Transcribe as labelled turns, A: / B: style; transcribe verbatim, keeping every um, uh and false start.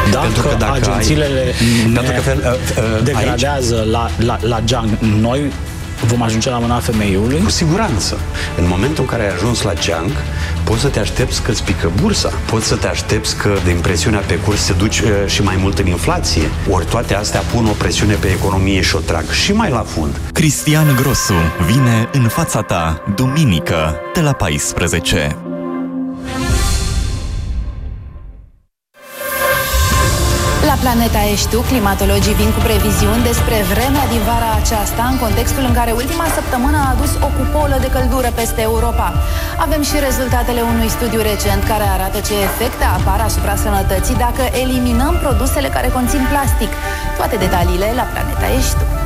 A: Dacă, pentru că dacă agențiile
B: ai...
A: pentru că fel, uh, uh, degradează aici... la, la, la geanc, noi vom ajunge la mâna femeiului?
B: Cu siguranță. În momentul în care ai ajuns la geanc, poți să te aștepți că îți pică bursa, poți să te aștepți că de impresiunea pe curs se duci uh, și mai mult în inflație. Ori toate astea pun o presiune pe economie și o trag și mai la fund.
C: Cristian Grosu vine în fața ta, duminică, de la paisprezece.
D: La Planeta Ești Tu, climatologii vin cu previziuni despre vremea din vara aceasta, în contextul în care ultima săptămână a adus o cupolă de căldură peste Europa. Avem și rezultatele unui studiu recent care arată ce efecte apar asupra sănătății dacă eliminăm produsele care conțin plastic. Toate detaliile la Planeta Ești Tu.